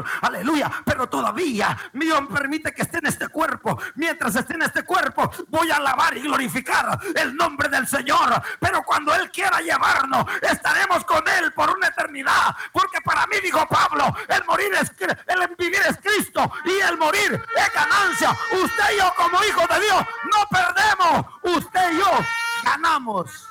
aleluya, pero todavía Dios permite que esté en este cuerpo. Mientras esté en este cuerpo, voy a alabar y glorificar el nombre del Señor. Pero cuando Él quiera llevarnos, estaremos con Él por una eternidad. Porque para mí, dijo Pablo, el vivir es Cristo y el morir es ganancia. Usted y yo, como hijos de Dios, no perdemos. Usted y yo ganamos.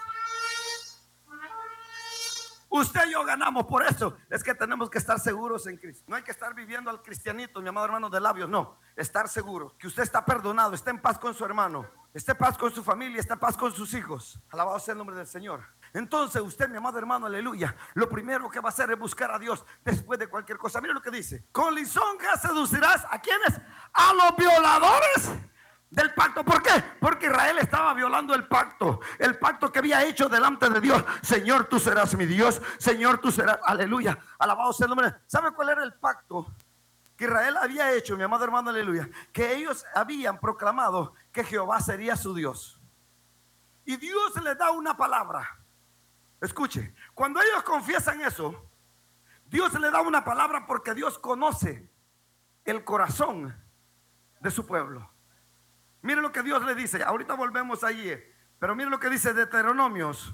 Usted y yo ganamos. Por eso es que tenemos que estar seguros en Cristo. No hay que estar viviendo al cristianito, mi amado hermano, de labios. No, estar seguro que usted está perdonado, está en paz con su hermano, está en paz con su familia, está en paz con sus hijos. Alabado sea el nombre del Señor. Entonces usted, mi amado hermano, aleluya, lo primero que va a hacer es buscar a Dios después de cualquier cosa. Mira lo que dice: con lisonja seducirás ¿a quiénes? A los violadores del pacto. ¿Por qué? Porque Israel estaba violando el pacto que había hecho delante de Dios. Señor, tú serás mi Dios. Señor, tú serás, aleluya, alabado sea el nombre. ¿Sabe cuál era el pacto que Israel había hecho, mi amado hermano, aleluya? Que ellos habían proclamado que Jehová sería su Dios. Y Dios les da una palabra. Escuche, cuando ellos confiesan eso, Dios les da una palabra, porque Dios conoce el corazón de su pueblo. Mire lo que Dios le dice. Ahorita volvemos allí, pero mire lo que dice Deuteronomios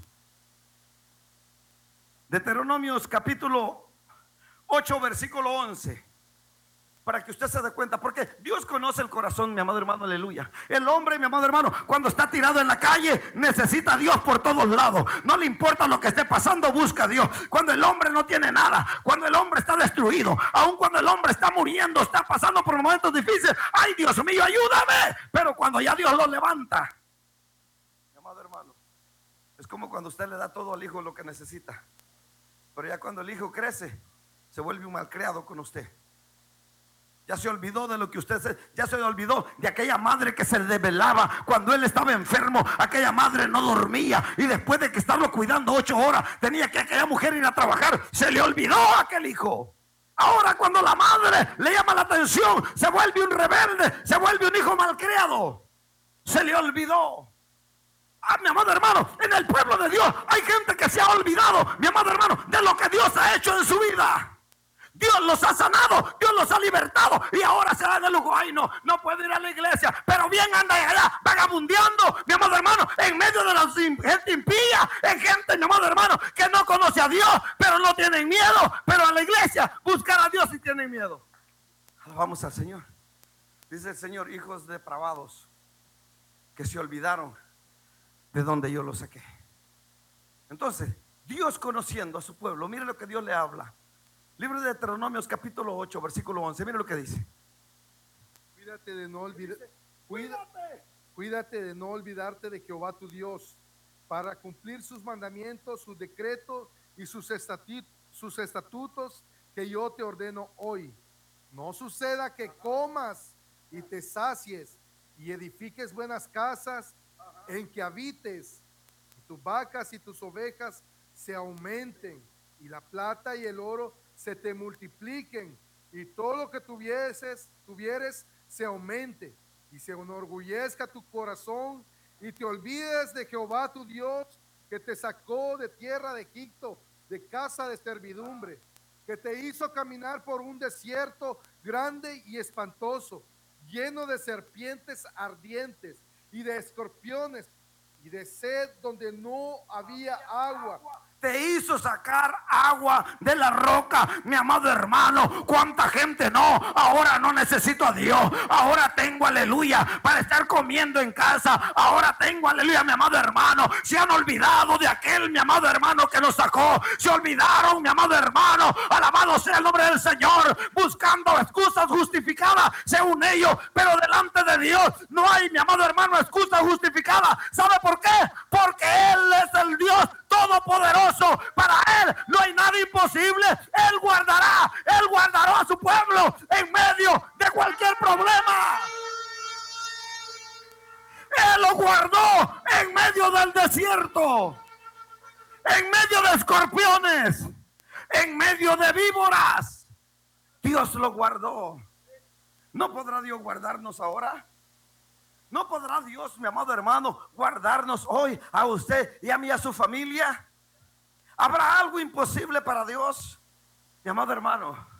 capítulo 8 versículo 11, para que usted se dé cuenta. Porque Dios conoce el corazón, mi amado hermano, aleluya. El hombre, mi amado hermano, cuando está tirado en la calle, necesita a Dios por todos lados. No le importa lo que esté pasando, busca a Dios. Cuando el hombre no tiene nada, cuando el hombre está destruido, aun cuando el hombre está muriendo, está pasando por momentos difíciles, ay, Dios mío, ayúdame. Pero cuando ya Dios lo levanta, mi amado hermano, es como cuando usted le da todo al hijo lo que necesita, pero ya cuando el hijo crece, se vuelve un malcriado con usted. Ya se olvidó de lo que ya se olvidó de aquella madre que se desvelaba cuando él estaba enfermo. Aquella madre no dormía, y después de que estarlo cuidando 8 horas, tenía que aquella mujer ir a trabajar. Se le olvidó a aquel hijo. Ahora, cuando la madre le llama la atención, se vuelve un rebelde, se vuelve un hijo malcriado. Se le olvidó. Mi amado hermano, en el pueblo de Dios hay gente que se ha olvidado, mi amado hermano, de lo que Dios ha hecho en su vida. Dios los ha sanado, Dios los ha libertado, y ahora se dan el lujo. Ay, no puedo ir a la iglesia, pero bien anda allá vagabundeando, mi amado hermano, en medio de la gente impía, en gente, mi amado hermano, que no conoce a Dios, pero no tienen miedo. Pero a la iglesia buscar a Dios y tienen miedo. Alabamos al Señor. Dice el Señor: hijos depravados, que se olvidaron de donde yo los saqué. Entonces, Dios, conociendo a su pueblo, mire lo que Dios le habla. Libro de Deuteronomios capítulo 8 versículo 11. Mire lo que dice: cuídate de no olvidarte de Jehová tu Dios, para cumplir sus mandamientos, sus decretos y sus estatutos que yo te ordeno hoy. No suceda que comas y te sacies y edifiques buenas casas en que habites, y tus vacas y tus ovejas se aumenten, y la plata y el oro se te multipliquen, y todo lo que tuvieres se aumente, y se enorgullezca tu corazón, y te olvides de Jehová tu Dios, que te sacó de tierra de Egipto, de casa de servidumbre, que te hizo caminar por un desierto grande y espantoso, lleno de serpientes ardientes y de escorpiones, y de sed donde no había agua. Te hizo sacar agua de la roca, mi amado hermano. ¿Cuánta gente no? Ahora no necesito a Dios. Ahora tengo, aleluya, para estar comiendo en casa. Ahora tengo, aleluya, mi amado hermano. Se han olvidado de aquel, mi amado hermano, que nos sacó. Se olvidaron, mi amado hermano. Alabado sea el nombre del Señor. Buscando excusas justificadas según ellos, pero delante de Dios no hay, mi amado hermano, excusa justificada. ¿Sabe por qué? Porque Él es el Dios todopoderoso. Para Él no hay nada imposible. Él guardará a su pueblo en medio de cualquier problema. Él lo guardó en medio del desierto, en medio de escorpiones, en medio de víboras. Dios lo guardó. ¿No podrá Dios guardarnos ahora? ¿No podrá Dios, mi amado hermano, guardarnos hoy a usted y a mí, a su familia? ¿Habrá algo imposible para Dios? Mi amado hermano,